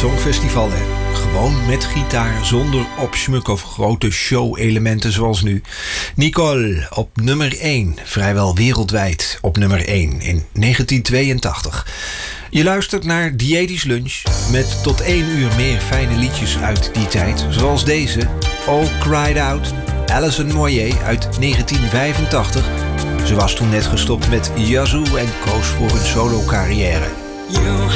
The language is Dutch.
Songfestival, hè? Gewoon met gitaar, zonder opschmuk of grote show-elementen zoals nu. Nicole op nummer 1, vrijwel wereldwijd op nummer 1 in 1982. Je luistert naar Dietisch Lunch met tot 1 uur meer fijne liedjes uit die tijd. Zoals deze, All Cried Out, Alison Moyet uit 1985. Ze was toen net gestopt met Yazoo en koos voor een solo-carrière.